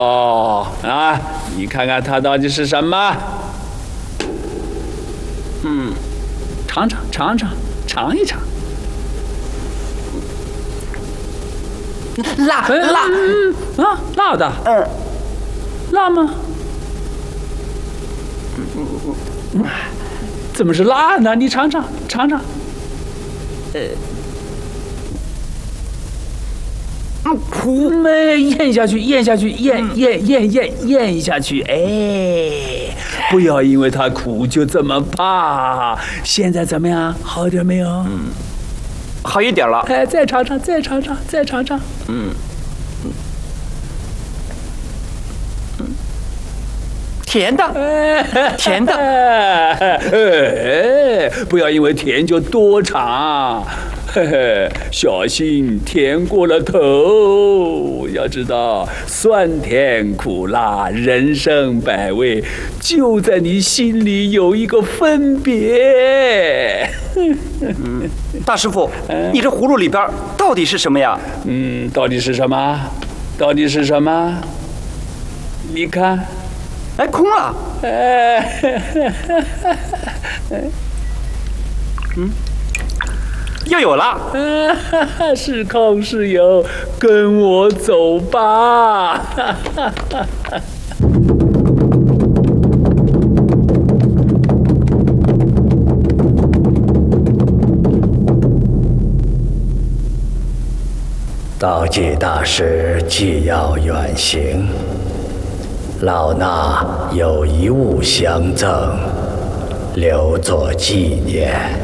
哦啊，你看看它到底是什么？尝一尝。 辣， 辣的。辣吗？怎么是辣呢？你尝尝。 苦。 咽下去，咽下去。哎，不要因为它苦就这么怕。现在怎么样？好点没有？ 好一点了。 哎，再尝尝。 甜的。 不要因为甜就多尝。小心甜过了头。要知道，酸甜苦辣，人生百味，就在你心里有一个分别。 大师傅，你这葫芦里边到底是什么呀？ 到底是什么？你看， 哎，空了。又有了。 是空是有，跟我走吧。 道济大师既要远行，老衲有一物相赠，留作纪念。